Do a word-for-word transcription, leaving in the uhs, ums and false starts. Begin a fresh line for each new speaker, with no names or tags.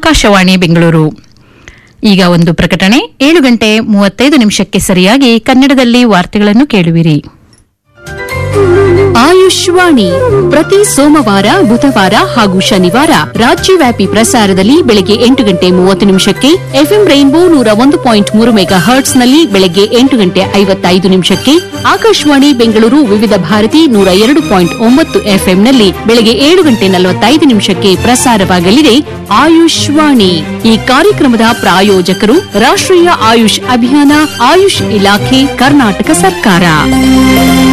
ಆಕಾಶವಾಣಿ ಬೆಂಗಳೂರು. ಈಗ ಒಂದು ಪ್ರಕಟಣೆ. ಏಳು ಗಂಟೆ ಮೂವತ್ತೈದು ನಿಮಿಷಕ್ಕೆ ಸರಿಯಾಗಿ ಕನ್ನಡದಲ್ಲಿ ವಾರ್ತೆಗಳನ್ನು ಕೇಳುವಿರಿ.
ಆಯುಷ್ವಾಣಿ ಪ್ರತಿ ಸೋಮವಾರ, ಬುಧವಾರ ಹಾಗೂ ಶನಿವಾರ ರಾಜ್ಯವ್ಯಾಪಿ ಪ್ರಸಾರದಲ್ಲಿ ಬೆಳಗ್ಗೆ ಎಂಟು ಗಂಟೆ ಮೂವತ್ತು ನಿಮಿಷಕ್ಕೆ, ಎಫ್ಎಂ ರೈನ್ಬೋ ನೂರ ಒಂದು ಪಾಯಿಂಟ್ ಮೂರು ಮೆಗಾ ಹರ್ಟ್ಸ್ನಲ್ಲಿ ಬೆಳಗ್ಗೆ ಎಂಟು ಗಂಟೆ ಐವತ್ತೈದು ನಿಮಿಷಕ್ಕೆ, ಆಕಾಶವಾಣಿ ಬೆಂಗಳೂರು ವಿವಿಧ ಭಾರತಿ ನೂರ ಎರಡು ಪಾಯಿಂಟ್ ಒಂಬತ್ತು ಎಫ್ಎಂನಲ್ಲಿ ಬೆಳಗ್ಗೆ ಏಳು ಗಂಟೆ ನಲವತ್ತೈದು ನಿಮಿಷಕ್ಕೆ ಪ್ರಸಾರವಾಗಲಿದೆ ಆಯುಷ್ವಾಣಿ. ಈ ಕಾರ್ಯಕ್ರಮದ ಪ್ರಾಯೋಜಕರು ರಾಷ್ಟ್ರೀಯ ಆಯುಷ್ ಅಭಿಯಾನ, ಆಯುಷ್ ಇಲಾಖೆ, ಕರ್ನಾಟಕ ಸರ್ಕಾರ.